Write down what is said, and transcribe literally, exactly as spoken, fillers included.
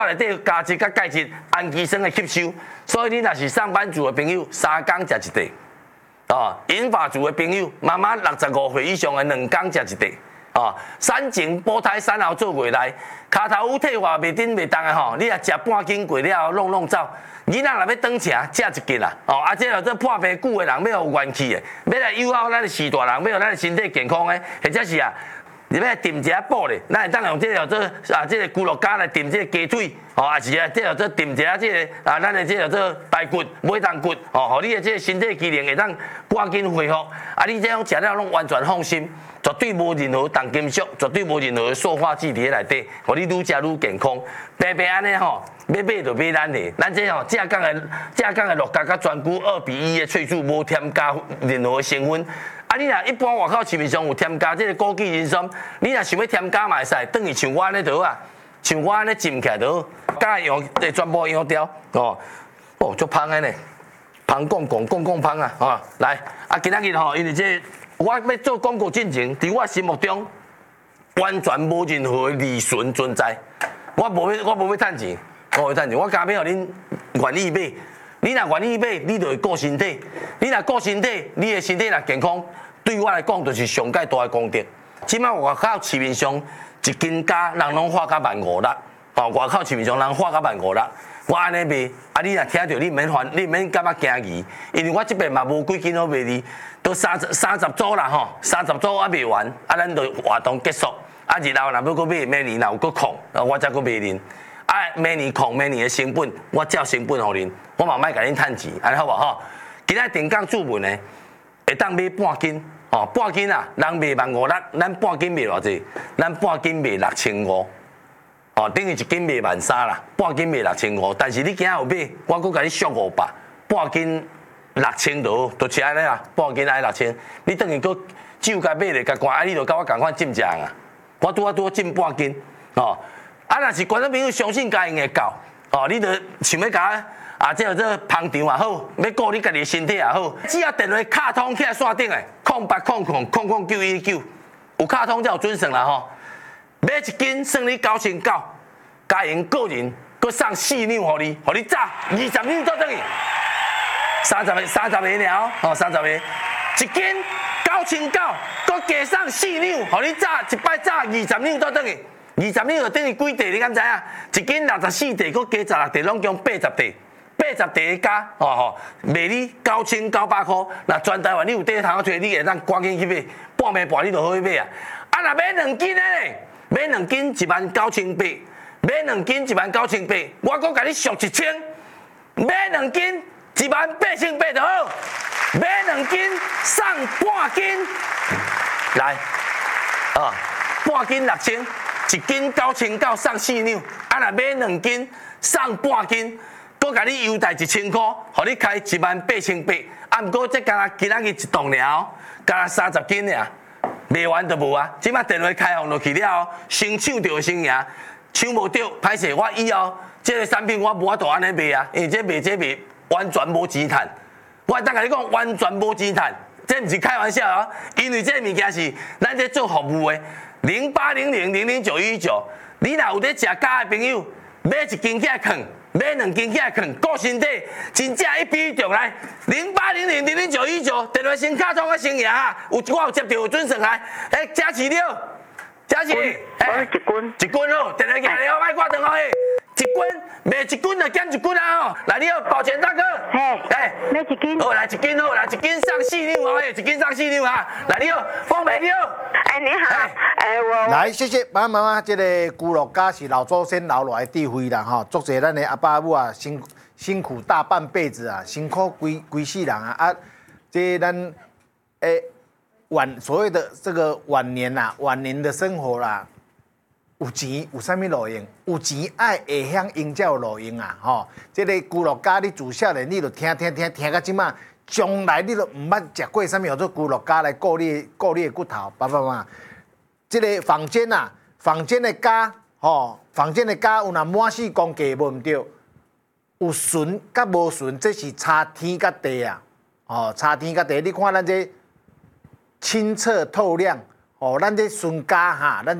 内底加一甲钙质、氨基酸的吸收，所以你若是上班族的朋友，三工食一袋。哦，银发族的朋友，妈妈六十五岁以上的两工食一袋。哦，产前、保胎、产后做月来，骹头有退化袂顶袂动的吼，你若食半斤过了后，弄弄走。囡仔若要转车，食一斤啦。哦，啊，这落做破病久的人，要有元气的，要来友好咱的四大人，要有咱的身体健康的，或者是啊。你要炖一下补咧，咱会当用这叫做啊，这个咕噜咖来炖这个鸡腿，哦，也是啊，这叫做炖一下这个啊，咱的这叫做排骨、尾蛋骨，哦，互你的这个身体机能会当赶紧恢复。啊，你这样食了拢完全放心，绝对无任何重金属，绝对无任何塑化剂伫内底，互你愈食愈健康。白白安尼吼，要买就买咱的，咱这吼正港的正港的鹿角甲全菇二比一的萃取，无添加任何成分。啊，你若一般外口市面上有添加这个枸杞人参，你若想要添加嘛会使，等于像我安尼就好啊，像我安尼浸起来就好，加用诶全部用掉哦，哦，足芳的呢，芳讲讲讲讲芳啊，哦，来，啊，今仔日吼，因为这我要做广告进前，伫我心目中完全无任何利润存在，我无要我无要趁钱，我要趁钱，我加要互恁愿意买。你若愿意买，你就会顾身体；你若顾身体，你的身体若健康，对我来讲就是上界大的功德。即摆外口市面上一斤价人拢花甲万五六，哦，外口市面上人花甲万五六，我安尼卖，啊，你若听着，你免烦，你免感觉惊疑，因为我即边嘛无几斤好卖哩，都三十三十组啦吼，三十组还卖完，啊，咱就活动结束，啊，日后若要搁买，明年若有搁空，我再搁卖恁。啊，明年空明年的成本，我照成本互恁，我嘛莫甲恁趁钱，安尼好无吼？今仔定岗注文呢，会当买半斤，哦，半斤啊，人卖万五六，咱半斤卖偌济？咱半斤卖六千五，哦，等于一斤卖万三啦，半斤卖六千五。但是你今仔有买，我搁甲你俗五百，半斤六千就好，就是安尼啦，半斤爱六千，你等于搁酒甲买咧，甲关，啊，你就甲我共款进价啊，我拄啊拄进半斤，哦。啊，若是观众朋友相信家用会到，哦，你就想要甲啊，即个这捧场也好，要顾你家己的身体也好，只要电话卡通起来线顶诶，空八空空空空九一九，有卡通才有准算啦吼。买一斤算你九千九，家用个人搁送四两互你，互你炸二十两做等于三十个三十个了，哦，三十个，一斤九千九，搁加送四两，互你炸一摆炸二十两做等于。二十两就等于几地，你敢知影？一斤六十四地，搁加十六地，拢共八十地，八十地加，哦吼，卖你九千九百块。那全台湾你有地通找，你会当赶紧去买，半暝半你就好去买啊。啊，若买两斤的咧，买两斤一万九千八，买两斤一万九千八，我搁甲你俗一千，买两斤一万八千八就好，买两斤送半斤，来，啊，半斤六千。一斤九千九送四两，啊若买两斤送半斤，搁甲你优待一千块，互你开一万八千八。啊，毋过这敢若今仔日一档了，敢若三十斤尔，卖完就无啊。即摆电话开放落去了，先抢着先赢，抢无着歹势。我以后这个产品我无法度安尼卖啊，因为这卖这卖完全无钱赚。我会当甲你讲，完全无钱赚，这毋是开玩笑啊，因为这物件是咱在做服务的。零八零零零零九一九，你若有咧食咖的朋友，买一斤起来啃，买两斤起来啃，顾身体，真正一比一中来。零八零零零零九一九，电话先卡通个先赢啊！有我有接到有准算来，哎，嘉琪了，嘉琪， 哎，一斤， 一斤好，电话寄来哦，莫挂电话嘿。一斤卖一斤就减一斤啊吼！来，你好，保全大哥。 嘿， 哎， 买一斤。 好，来一斤好，来一斤上四两哦，一斤上四两啊！来，你好，凤梅你好。 哎，你好，哎我。 来，谢谢妈妈妈，这个咕噜咖是老祖先留来的智慧啦吼，祝谢咱的阿爸母啊，辛辛苦大半辈子啊，辛苦规规世人啊啊，这咱诶晚所谓的这个晚年呐、啊，晚年的生活啦、啊。有钱有啥物路用？有钱爱会晓用才有路用啊！吼，这个咕噜咖你自少年你就听听听听到即马，将来你都唔捌食过啥物叫做咕噜咖来顾你顾你的骨头，爸爸妈妈。这个坊间啊，坊间的咖，吼，坊间的咖有若满四公价无毋对，有纯甲无纯，这是差天甲地啊！吼，差天甲地，你看咱这清澈透亮，哦，咱这纯咖哈，咱。